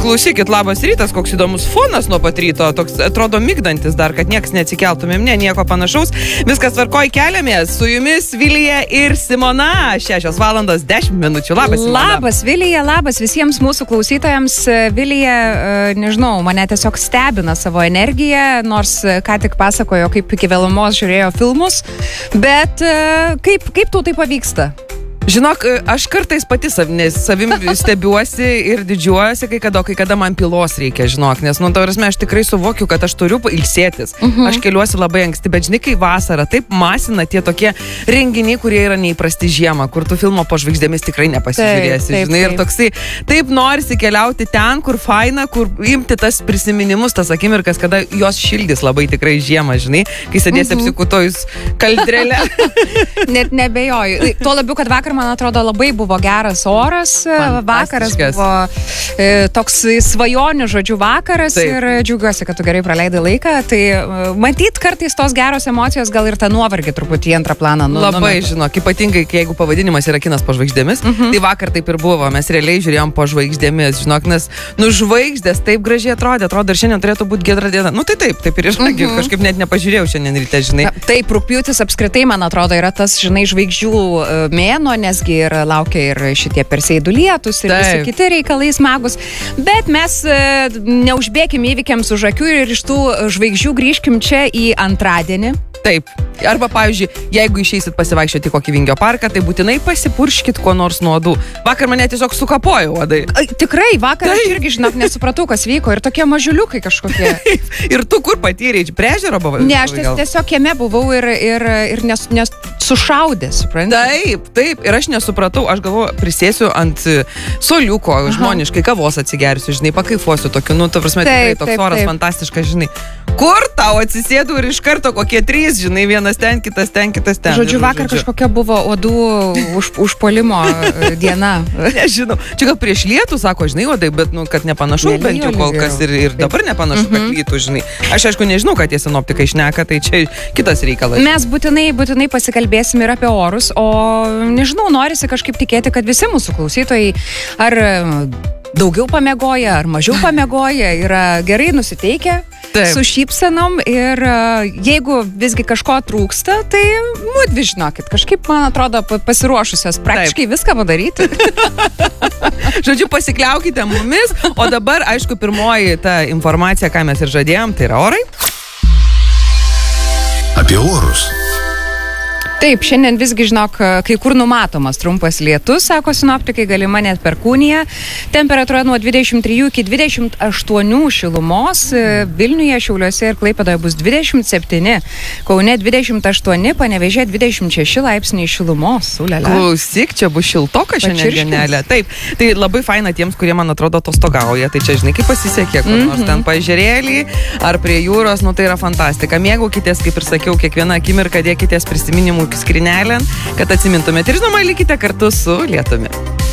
Klausykit, labas rytas, koks įdomus fonas nuo pat ryto, toks atrodo migdantis dar, kad niekas neatsikeltumėm, nieko panašaus. Viskas tvarkoj, keliamės, su jumis Vilija ir Simona, 6:10 minučių. Labas, Simona. Labas, Vilija, labas visiems mūsų klausytojams. Vilija, nežinau, mane tiesiog stebina savo energiją, nors ką tik pasakojo, kaip iki vėlumos žiūrėjo filmus, bet kaip tau tai pavyksta? Žinok, aš kartais pati savim stebiuosi ir didžiuojuosi, kai kada man pilos reikia, žinok, nes, tavrasme, aš tikrai suvokiu, kad aš turiu ilsėtis. Aš keliuosi labai anksti, bet žinai, kai vasara, taip masina tie tokie renginiai, kurie yra neįprasti žiemą, kur tu filmo po žvaigždėmis tikrai nepasižiūrėsi, žinai, ir toksai, taip norisi keliauti ten, kur faina, kur imti tas prisiminimus, tas akimirkas, kada jos šildys labai tikrai žiemą, žinai, kai sėdėsi apsikutojus kaldrelę. Net nebejoju. Tuo labiau, kad vakar, man atrodo, labai buvo geras oras. Vakaras buvo toks svajonių, žodžiu, vakaras. Taip. Ir džiaugiuosi, kad tu gerai praleidai laiką. Tai matyt, kartais tos geros emocijos gal ir tą nuovargį truputį į antrą planą. Labai, žinok, ypatingai, jeigu pavadinimas yra kinas po žvaigždėmis, tai vakar taip ir buvo. Mes realiai žiūrėjom po žvaigždėmis, žinok, nes, žvaigždės taip gražiai atrodo ir šiandien turėtų būti giedra diena. Taip ir yra, kažkaip net nepažiūrėjau šiandien ryte, žinai. Taip, rugpjūtis apskritai, man atrodo, yra tas, žinai, žvaigždžių mėnuo, nesgi ir laukia ir šitie Perseidų lietus ir visi kiti reikalai smagus. Bet mes neužbėkim įvykiams už akių ir iš tų žvaigždžių grįžkim čia į antradienį. Taip. Arba, pavyzdžiui, jeigu išeisit pasivaikščioti kokį Vingio parką, tai būtinai pasipurškit kuo nors nuo odų. Vakar mane tiesiog sukapojo uodai. Tikrai, vakar aš irgi, žinok, nesupratau, kas vyko. Ir tokie mažiuliukai kažkokie. Ir tu kur patyrei? Prie ežero buvai? Ne, aš tiesiog kieme buvau ir sušaudė, supranti? Taip. Ir aš nesupratau. Aš galvoju, prisėsiu ant soliuko, žmoniškai kavos atsigersiu, žinai, pakaifuosiu tokiu. Tu prasme, tikrai toks oras fantastiškas, žinai. Kur tau atsisėdu ir iš karto kokie 3, žinai, vienas ten, kitas ten. Žodžiu, vakar kažkokia buvo odų užpuolimo diena. Nežinau. Čia gal prieš lietų, sako, žinai, odai, bet, kad nepanašu, bent jau kol kas ir dabar nepanašu, kad lytų, žinai. Aš, aišku, nežinau, kad tie sinoptikai šneka, tai čia kitas reikalas. Mes būtinai pasikalbėsim ir apie orus, o nežinau, norisi kažkaip tikėti, kad visi mūsų klausytojai ar daugiau pamiegoja, ar mažiau pamiegoja, yra gerai nusiteikę. Taip. Su šypsenom ir jeigu visgi kažko trūksta, tai mudvi žinokit, kažkaip, man atrodo, pasiruošusios praktiškai viską padaryti. Žodžiu, pasikliaukite mumis, o dabar, aišku, pirmoji ta informacija, ką mes ir žadėjom, tai yra orai. Apie orus. Taip, šiandien visgi, žinok, kai kur numatomas trumpas lietus, sako sinoptikai, galima net perkūnija. Temperatūra nuo 23 iki 28 šilumos. Vilniuje, Šiauliuose ir Klaipėdoje bus 27, Kaune 28, Panevėžyje 26 laipsniai šilumos. Ulele. Klausyk, čia bus šiltoka šiandien dienelė. Taip, tai labai faina tiems, kurie, man atrodo, atostogauja. Tai čia, žinai, kaip pasisekė, kur nors ten paežerėlį ar prie jūros, tai yra fantastika. Mėgaukitės, kaip ir sakiau, kiekvieną akimirką dėkitės prisiminimų skrinelėn, kad atsimintumėte ir, žinoma, likite kartu su lietumi.